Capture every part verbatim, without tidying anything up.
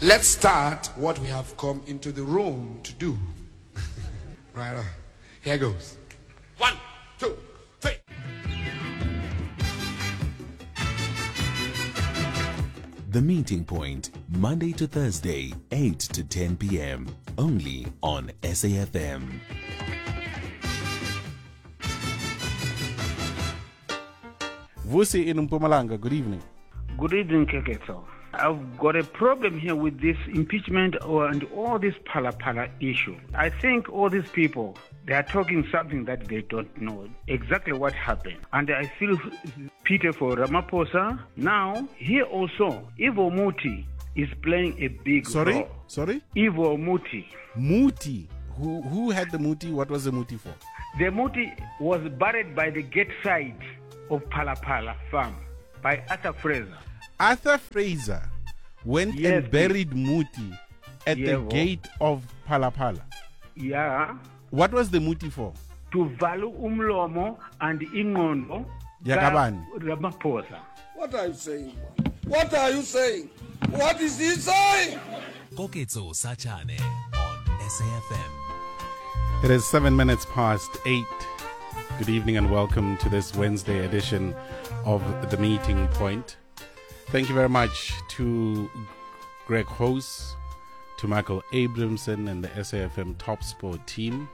Let's start what we have come into the room to do. Right on. Here goes. One, two, three. The Meeting Point, Monday to Thursday, eight to ten p.m. Only on S A F M. Vusi in Mpumalanga, good evening. Good evening, Keketo. I've got a problem here with this impeachment or, and all this pala-pala issue. I think all these people, they are talking something that they don't know exactly what happened. And I feel pity for Ramaphosa. Now, here also, Ivo Muti is playing a big Sorry? role. Sorry? Ivo Muti. Muti. Who who had the Muti? What was the Muti for? The Muti was buried by the gate side of Pala-Pala farm by Arthur Fraser. Arthur Fraser went Yes, and buried Muti at Yeah, the well. gate of Pala-Pala. Yeah. What was the Muti for? To value umlomo and ingondo Yakabani. Ramaphosa. What are you saying? What are you saying? What is he saying? Koketso Sachane on S A F M. It is seven minutes past eight. Good evening and welcome to this Wednesday edition of The Meeting Point. Thank you very much to Greg Hose, to Michael Abramson and the S A F M Top Sport team.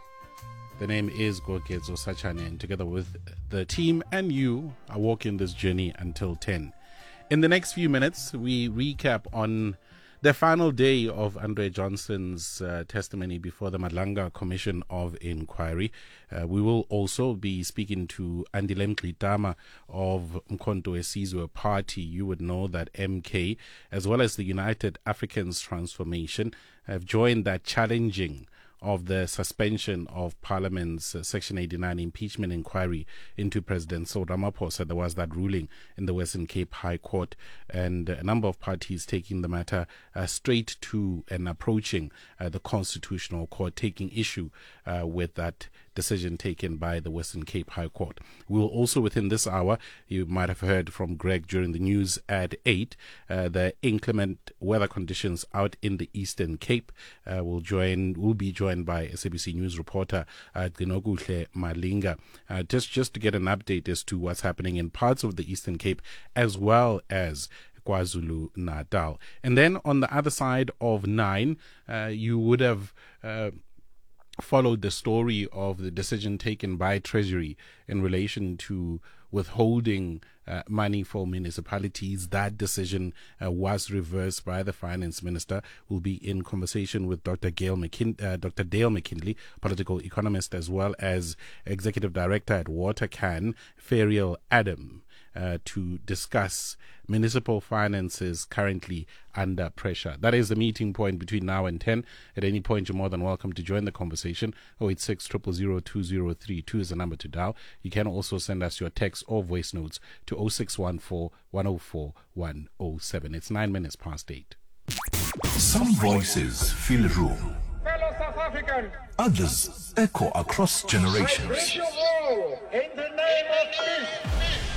The name is Koketso Sachane, and together with the team and you are walking this journey until ten. In the next few minutes, we recap on the final day of Andre Johnson's uh, testimony before the Madlanga Commission of Inquiry. Uh, we will also be speaking to Andile Mngxitama of Umkhonto weSizwe Party. You would know that M K, as well as the United Africans Transformation, have joined that challenging of the suspension of Parliament's uh, Section eighty-nine impeachment inquiry into President Cyril Ramaphosa. There was that ruling in the Western Cape High Court, and a number of parties taking the matter uh, straight to and approaching uh, the Constitutional Court, taking issue uh, with that decision taken by the Western Cape High Court. We will also, within this hour, you might have heard from Greg during the news at eight, uh, the inclement weather conditions out in the Eastern Cape. Uh, will join, will be joined by S A B C News reporter uh, Ginoguhle Malinga, uh, just, just to get an update as to what's happening in parts of the Eastern Cape as well as KwaZulu-Natal. And then on the other side of nine, uh, you would have uh, followed the story of the decision taken by Treasury in relation to withholding uh, money for municipalities. That decision uh, was reversed by the Finance Minister. We'll be in conversation with Doctor Gail McKin- uh, Doctor Dale McKinley, political economist, as well as Executive Director at WaterCan, Ferial Adam, Uh, to discuss municipal finances currently under pressure. That is the meeting point between now and ten. At any point, you're more than welcome to join the conversation. oh eight six, zero zero zero, two zero three two is the number to dial. You can also send us your text or voice notes to oh six one four, one oh four, one oh seven. It's nine minutes past eight. Some voices fill a room. Fellow South African, Others echo across generations. raise your war in the name of peace.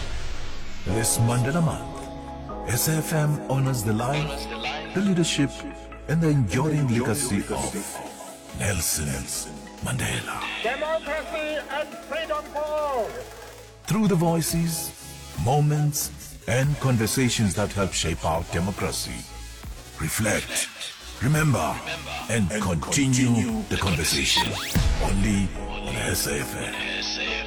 This Mandela Month, S A F M honors the life, the leadership, and the enduring legacy of Nelson Mandela. Democracy and freedom for all. Through the voices, moments, and conversations that help shape our democracy. Reflect, remember, and continue the conversation. Only on S A F M.